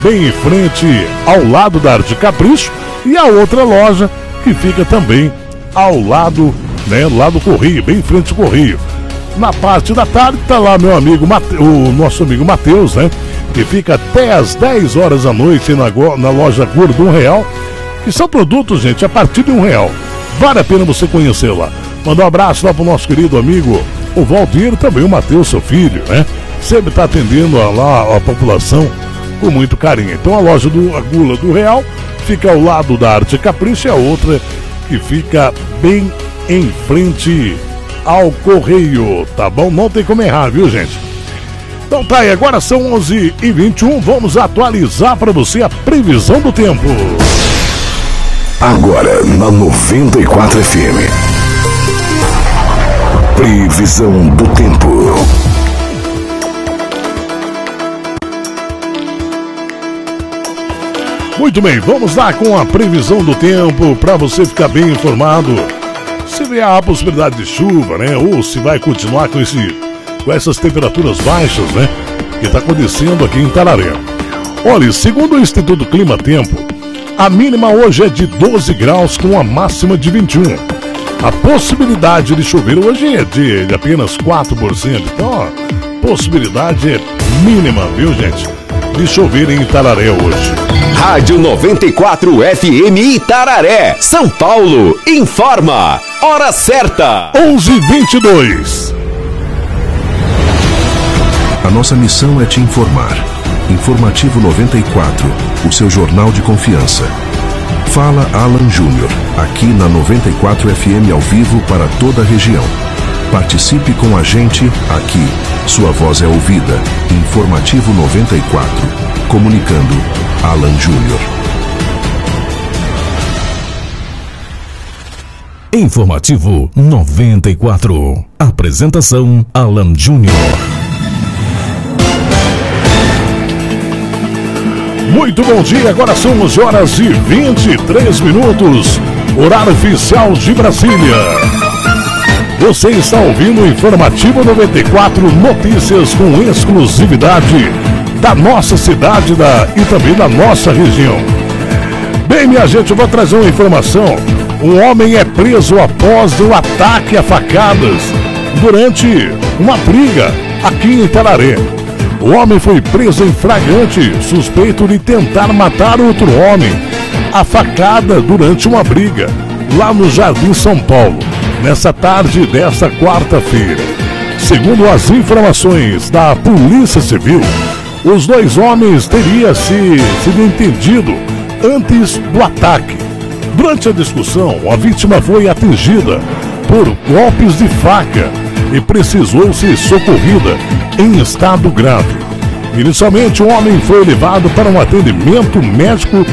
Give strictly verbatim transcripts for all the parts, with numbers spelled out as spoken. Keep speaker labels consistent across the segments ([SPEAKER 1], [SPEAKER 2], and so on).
[SPEAKER 1] bem em frente ao lado da Arte Capricho, e a outra loja que fica também ao lado, né, lá do Correio, bem em frente ao Correio. Na parte da tarde tá lá meu amigo, Mate... o nosso amigo Matheus, né, que fica até às dez horas da noite na, na loja Gordo um Real, que são produtos, gente, a partir de um real. Vale a pena você conhecer lá. Mandar um abraço lá pro nosso querido amigo, o Valdir, também o Matheus, seu filho, né, sempre tá atendendo a, lá a população com muito carinho. Então a loja do a Gula do Real fica ao lado da Arte Capricho, e a outra que fica bem em frente ao Correio, tá bom? Não tem como errar, viu, gente? Então tá aí, agora são onze e vinte e um, vamos atualizar para você a previsão do tempo.
[SPEAKER 2] Agora na noventa e quatro F M. Previsão do tempo.
[SPEAKER 1] Muito bem, vamos lá com a previsão do tempo para você ficar bem informado. Se vier a possibilidade de chuva, né? Ou se vai continuar com, esse, com essas temperaturas baixas, né? Que está acontecendo aqui em Itararé. Olha, segundo o Instituto Clima Tempo, a mínima hoje é de doze graus com a máxima de vinte e um. A possibilidade de chover hoje é de, de apenas quatro por cento. Então, ó, possibilidade é mínima, viu, gente? De chover em Itararé hoje.
[SPEAKER 3] Rádio noventa e quatro F M Itararé, São Paulo, informa, hora certa.
[SPEAKER 1] onze e vinte e dois.
[SPEAKER 2] A nossa missão é te informar. Informativo noventa e quatro, o seu jornal de confiança. Fala Alan Júnior, aqui na noventa e quatro F M ao vivo para toda a região. Participe com a gente aqui. Sua voz é ouvida. Informativo noventa e quatro. Comunicando, Alan Júnior.
[SPEAKER 4] Informativo noventa e quatro. Apresentação, Alan Júnior.
[SPEAKER 1] Muito bom dia, agora são onze horas e vinte e três minutos, horário oficial de Brasília. Você está ouvindo o Informativo noventa e quatro, notícias com exclusividade da nossa cidade da, e também da nossa região. Bem, minha gente, eu vou trazer uma informação. Um homem é preso após o ataque a facadas durante uma briga aqui em Itararé. O homem foi preso em flagrante, suspeito de tentar matar outro homem a facada durante uma briga lá no Jardim São Paulo, nessa tarde desta quarta-feira. Segundo as informações da Polícia Civil, os dois homens teriam se, sido entendido antes do ataque. Durante a discussão, a vítima foi atingida por golpes de faca e precisou ser socorrida em estado grave. Inicialmente, o homem foi levado para um atendimento médico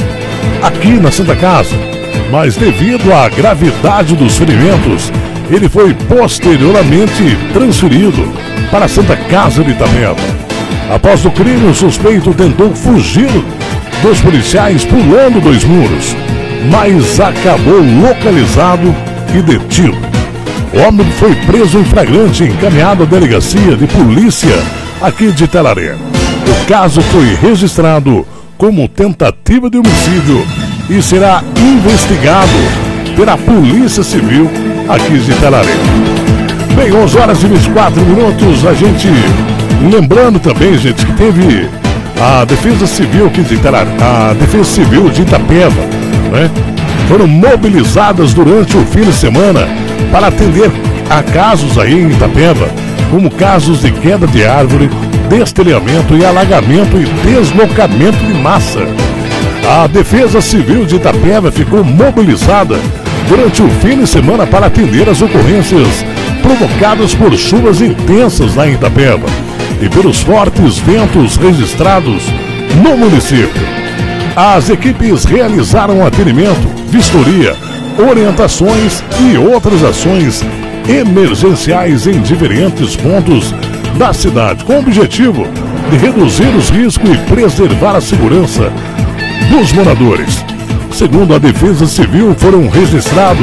[SPEAKER 1] aqui na Santa Casa, mas devido à gravidade dos ferimentos, ele foi posteriormente transferido para a Santa Casa de Itapeva. Após o crime, o suspeito tentou fugir dos policiais pulando dois muros, mas acabou localizado e detido. O homem foi preso em flagrante e encaminhado à delegacia de polícia aqui de Itararé. O caso foi registrado como tentativa de homicídio e será investigado pela Polícia Civil aqui de Itararé. Bem, onze horas e vinte e quatro minutos, a gente lembrando também, gente, que teve a Defesa Civil aqui de Itararé, a Defesa Civil de Itapeva, né? Foram mobilizadas durante o fim de semana para atender a casos aí em Itapeva, como casos de queda de árvore, destelhamento e alagamento e deslocamento de massa. A Defesa Civil de Itapeva ficou mobilizada durante o fim de semana para atender as ocorrências provocadas por chuvas intensas lá em Itapeva e pelos fortes ventos registrados no município. As equipes realizaram atendimento, vistoria, orientações e outras ações emergenciais em diferentes pontos da cidade, com o objetivo de reduzir os riscos e preservar a segurança dos moradores. Segundo a Defesa Civil, foram registrados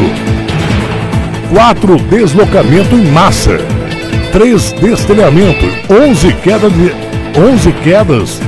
[SPEAKER 1] quatro deslocamentos em massa, três destelhamentos, onze quedas de, onze quedas